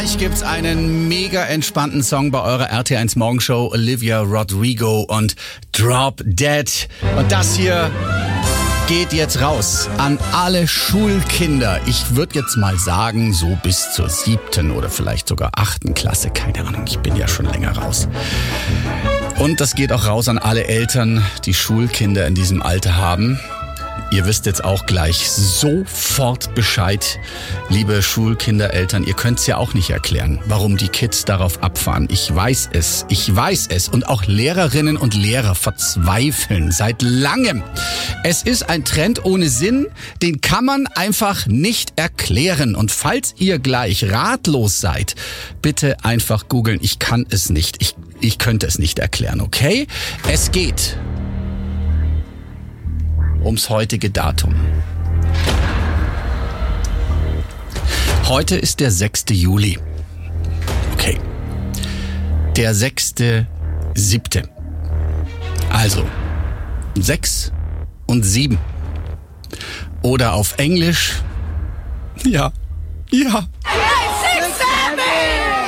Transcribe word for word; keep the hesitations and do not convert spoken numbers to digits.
Gleich gibt's einen mega entspannten Song bei eurer R T eins Morgenshow. Olivia Rodrigo und Drop Dead. Und das hier geht jetzt raus an alle Schulkinder. Ich würde jetzt mal sagen, so bis zur siebten oder vielleicht sogar achten Klasse. Keine Ahnung, ich bin ja schon länger raus. Und das geht auch raus an alle Eltern, die Schulkinder in diesem Alter haben. Ihr wisst jetzt auch gleich sofort Bescheid, liebe Schulkindereltern. Ihr könnt's ja auch nicht erklären, warum die Kids darauf abfahren. Ich weiß es, ich weiß es. Und auch Lehrerinnen und Lehrer verzweifeln seit langem. Es ist ein Trend ohne Sinn, den kann man einfach nicht erklären. Und falls ihr gleich ratlos seid, bitte einfach googeln. Ich kann es nicht, ich, ich könnte es nicht erklären, okay? Es geht ums heutige Datum. Heute ist der sechste Juli. Okay. Der sechste siebte. Also sechs und sieben. Oder auf Englisch, ja, ja,